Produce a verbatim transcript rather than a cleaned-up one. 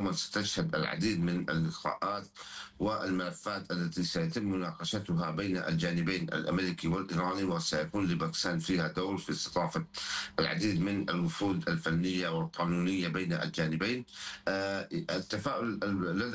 عمومًا ستشهد العديد من اللقاءات والملفات التي سيتم مناقشتها بين الجانبين الأمريكي والإيراني، وسيكون لباكستان فيها دور في استضافة العديد من الوفود الفنية والقانونية بين الجانبين. آآ التفاؤل ال لدى